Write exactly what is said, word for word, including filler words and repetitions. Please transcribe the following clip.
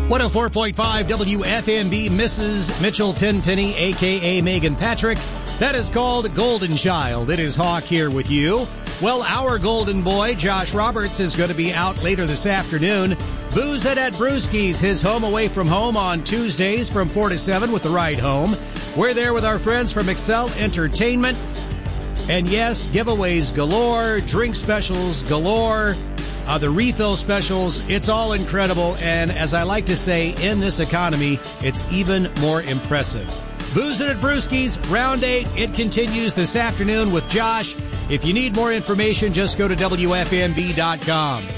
one oh four point five W F M B, Missus Mitchell Tenpenny, a k a. Megan Patrick. That is called Golden Child. It is Hawk here with you. Well, our golden boy, Josh Roberts, is going to be out later this afternoon. Booze It at Brewski's, his home away from home on Tuesdays from four to seven with the ride home. We're there with our friends from Excel Entertainment. And yes, giveaways galore, drink specials galore, uh, the refill specials. It's all incredible. And as I like to say, in this economy, it's even more impressive. Booze It at Brewski's, round eight. It continues this afternoon with Josh. If you need more information, just go to W F M B dot com.